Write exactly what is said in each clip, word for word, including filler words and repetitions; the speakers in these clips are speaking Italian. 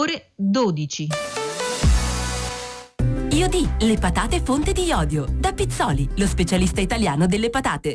ore dodici. Iodi, le patate fonte di iodio. Da Pizzoli, lo specialista italiano delle patate.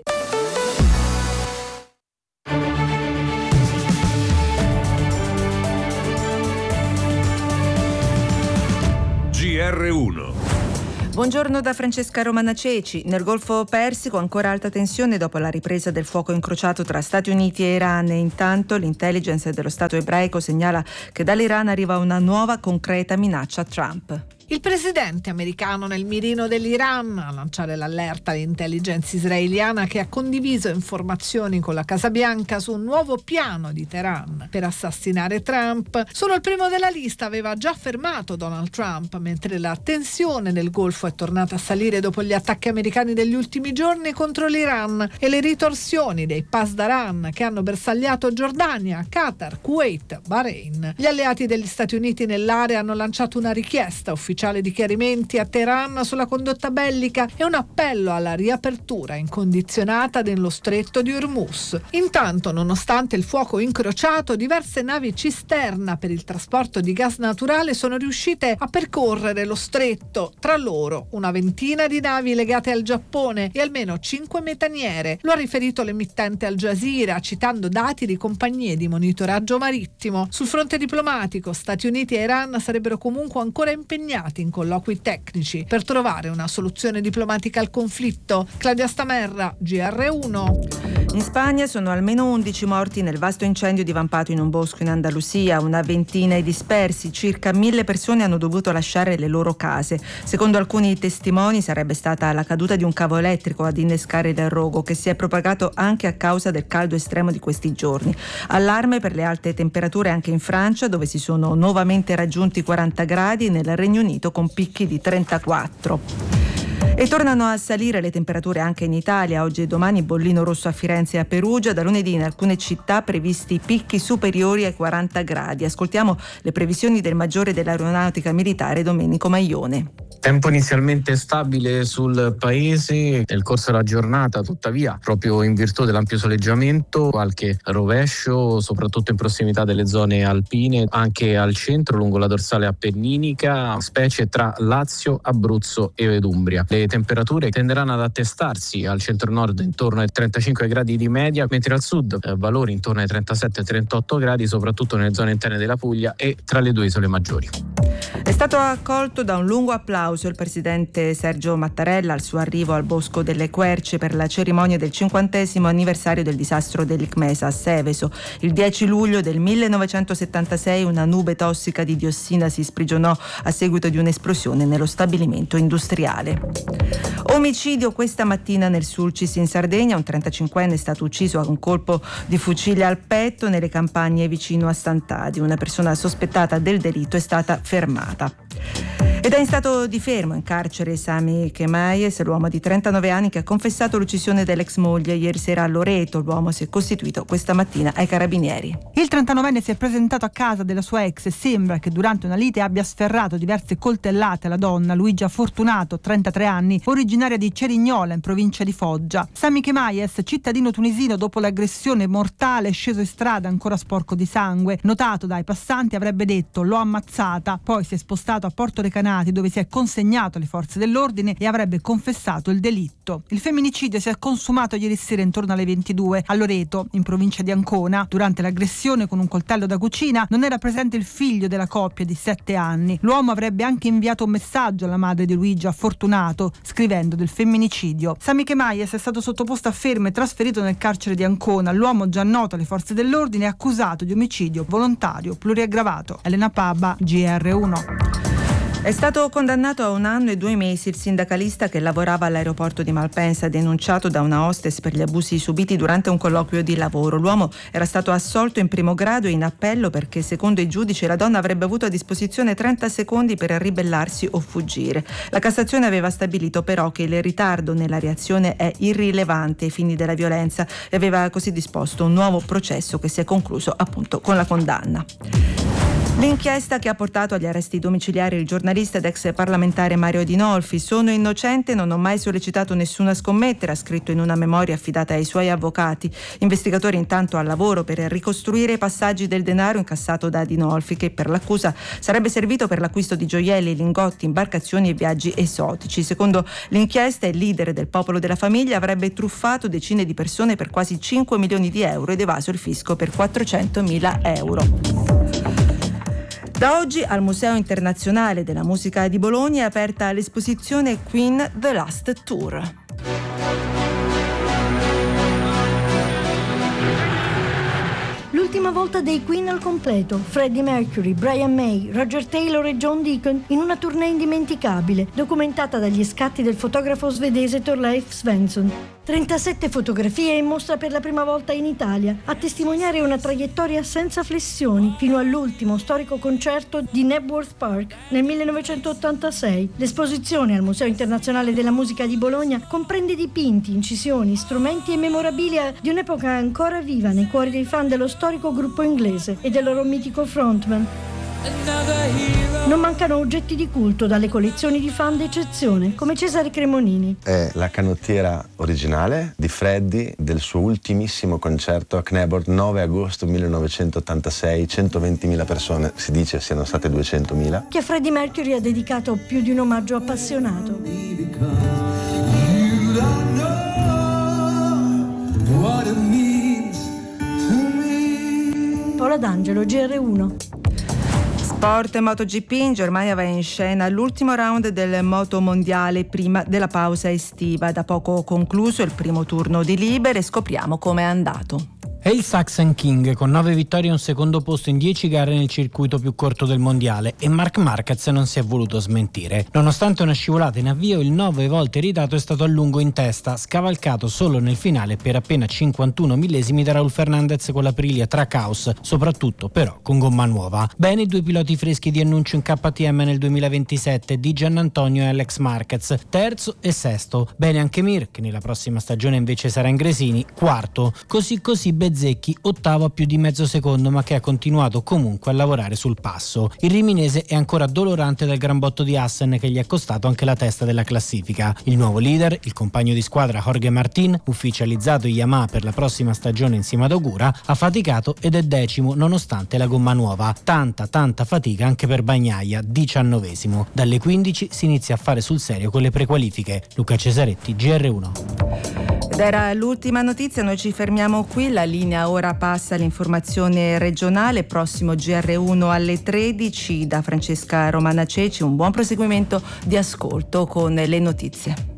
G R uno. Buongiorno da Francesca Romana Ceci. Nel Golfo Persico ancora alta tensione dopo la ripresa del fuoco incrociato tra Stati Uniti e Iran. E intanto l'intelligence dello Stato ebraico segnala che dall'Iran arriva una nuova concreta minaccia a Trump. Il presidente americano nel mirino dell'Iran a lanciare l'allerta all'intelligence israeliana che ha condiviso informazioni con la Casa Bianca su un nuovo piano di Teheran per assassinare Trump. Solo il primo della lista aveva già fermato Donald Trump, mentre la tensione nel Golfo è tornata a salire dopo gli attacchi americani degli ultimi giorni contro l'Iran e le ritorsioni dei Pasdaran che hanno bersagliato Giordania, Qatar, Kuwait, Bahrain. Gli alleati degli Stati Uniti nell'area hanno lanciato una richiesta ufficiale di chiarimenti a Teheran sulla condotta bellica e un appello alla riapertura incondizionata dello stretto di Hormuz. Intanto, nonostante il fuoco incrociato, diverse navi cisterna per il trasporto di gas naturale sono riuscite a percorrere lo stretto, tra loro una ventina di navi legate al Giappone e almeno cinque metaniere. Lo ha riferito l'emittente Al Jazeera, citando dati di compagnie di monitoraggio marittimo. Sul fronte diplomatico, Stati Uniti e Iran sarebbero comunque ancora impegnati in colloqui tecnici per trovare una soluzione diplomatica al conflitto. Claudia Stamerra, G R uno. In Spagna sono almeno undici morti nel vasto incendio divampato in un bosco in Andalusia, una ventina i dispersi, circa mille persone hanno dovuto lasciare le loro case. Secondo alcuni testimoni sarebbe stata la caduta di un cavo elettrico ad innescare il rogo, che si è propagato anche a causa del caldo estremo di questi giorni. Allarme per le alte temperature anche in Francia, dove si sono nuovamente raggiunti quaranta gradi, e nel Regno Unito con picchi di trentaquattro. E tornano a salire le temperature anche in Italia. Oggi e domani bollino rosso a Firenze e a Perugia. Da lunedì in alcune città previsti picchi superiori ai quaranta gradi. Ascoltiamo le previsioni del maggiore dell'aeronautica militare Domenico Maglione. Tempo inizialmente stabile sul paese, nel corso della giornata tuttavia, proprio in virtù dell'ampio soleggiamento, qualche rovescio soprattutto in prossimità delle zone alpine, anche al centro lungo la dorsale appenninica, specie tra Lazio, Abruzzo e Umbria. Le temperature tenderanno ad attestarsi al centro-nord intorno ai trentacinque gradi di media, mentre al sud eh, valori intorno ai trentasette trentotto gradi, soprattutto nelle zone interne della Puglia e tra le due isole maggiori. È stato accolto da un lungo applauso il presidente Sergio Mattarella al suo arrivo al Bosco delle Querce per la cerimonia del cinquantesimo anniversario del disastro dell'Icmesa a Seveso. Il dieci luglio del millenovecentosettantasei una nube tossica di diossina si sprigionò a seguito di un'esplosione nello stabilimento industriale. Omicidio questa mattina nel Sulcis in Sardegna. Un trentacinquenne è stato ucciso a un colpo di fucile al petto nelle campagne vicino a Stantadi. Una persona sospettata del delitto è stata fermata. Ed è in stato di fermo in carcere Sami Kemayes, l'uomo di trentanove anni che ha confessato l'uccisione dell'ex moglie ieri sera a Loreto. L'uomo si è costituito questa mattina ai carabinieri. Il trentanovenne si è presentato a casa della sua ex e sembra che durante una lite abbia sferrato diverse coltellate alla donna Luigia Fortunato, trentatré anni, originaria di Cerignola in provincia di Foggia. Sami Kemayes, cittadino tunisino, dopo l'aggressione mortale, sceso in strada ancora sporco di sangue. Notato dai passanti avrebbe detto "l'ho ammazzata", poi si è spostato a Porto Recanati dove si è consegnato alle forze dell'ordine e avrebbe confessato il delitto. Il femminicidio si è consumato ieri sera intorno alle ventidue a Loreto, in provincia di Ancona. Durante l'aggressione con un coltello da cucina non era presente il figlio della coppia di sette anni. L'uomo avrebbe anche inviato un messaggio alla madre di Luigia Fortunato scrivendo del femminicidio. Sami Kemayes è stato sottoposto a fermo e trasferito nel carcere di Ancona. L'uomo, già noto alle forze dell'ordine, è accusato di omicidio volontario pluriaggravato. Elena Pabba, G R uno. È stato condannato a un anno e due mesi il sindacalista che lavorava all'aeroporto di Malpensa, denunciato da una hostess per gli abusi subiti durante un colloquio di lavoro. L'uomo era stato assolto in primo grado e in appello perché, secondo i giudici, la donna avrebbe avuto a disposizione trenta secondi per ribellarsi o fuggire. La Cassazione aveva stabilito però che il ritardo nella reazione è irrilevante ai fini della violenza e aveva così disposto un nuovo processo che si è concluso appunto con la condanna. L'inchiesta che ha portato agli arresti domiciliari il giornalista ed ex parlamentare Mario Dinolfi. Sono innocente, non ho mai sollecitato nessuno a scommettere, ha scritto in una memoria affidata ai suoi avvocati. Investigatori intanto al lavoro per ricostruire i passaggi del denaro incassato da Dinolfi, che per l'accusa sarebbe servito per l'acquisto di gioielli, lingotti, imbarcazioni e viaggi esotici. Secondo l'inchiesta, il leader del Popolo della Famiglia avrebbe truffato decine di persone per quasi cinque milioni di euro ed evaso il fisco per quattrocentomila euro. Da oggi al Museo Internazionale della Musica di Bologna è aperta l'esposizione Queen The Last Tour. L'ultima volta dei Queen al completo, Freddie Mercury, Brian May, Roger Taylor e John Deacon in una tournée indimenticabile, documentata dagli scatti del fotografo svedese Thorleif Svensson. trentasette fotografie in mostra per la prima volta in Italia, a testimoniare una traiettoria senza flessioni, fino all'ultimo storico concerto di Knebworth Park nel millenovecentottantasei. L'esposizione al Museo Internazionale della Musica di Bologna comprende dipinti, incisioni, strumenti e memorabilia di un'epoca ancora viva nei cuori dei fan dello storico gruppo inglese e del loro mitico frontman. Non mancano oggetti di culto dalle collezioni di fan d'eccezione, come Cesare Cremonini. È la canottiera originale di Freddie del suo ultimissimo concerto a Knebworth, nove agosto millenovecentottantasei, centoventimila persone, si dice siano state duecentomila. Che a Freddie Mercury ha dedicato più di un omaggio appassionato. Paola D'Angelo, G R uno. Sport e MotoGP, in Germania va in scena l'ultimo round del Moto Mondiale prima della pausa estiva. Da poco concluso il primo turno di libere, scopriamo come è andato. È il Sachsen King con nove vittorie e un secondo posto in dieci gare nel circuito più corto del mondiale, e Marc Marquez non si è voluto smentire. Nonostante una scivolata in avvio, il nove volte irritato è stato a lungo in testa, scavalcato solo nel finale per appena cinquantuno millesimi da Raul Fernandez con l'Aprilia Trackhouse, soprattutto però con gomma nuova. Bene i due piloti freschi di annuncio in K T M nel duemilaventisette, di Giannantonio e Alex Marquez, terzo e sesto. Bene anche Mir, che nella prossima stagione invece sarà in Gresini, quarto. Così così Bezzecchi, ottavo a più di mezzo secondo, ma che ha continuato comunque a lavorare sul passo. Il riminese è ancora dolorante dal gran botto di Assen, che gli è costato anche la testa della classifica. Il nuovo leader, il compagno di squadra Jorge Martin, ufficializzato in Yamaha per la prossima stagione insieme ad Ogura, ha faticato ed è decimo nonostante la gomma nuova. Tanta tanta fatica anche per Bagnaia, diciannovesimo. Dalle quindici si inizia a fare sul serio con le prequalifiche. Luca Cesaretti, G R uno. Ed era l'ultima notizia, noi ci fermiamo qui, la linea ora passa all'informazione regionale, prossimo G R uno alle tredici da Francesca Romana Ceci, un buon proseguimento di ascolto con le notizie.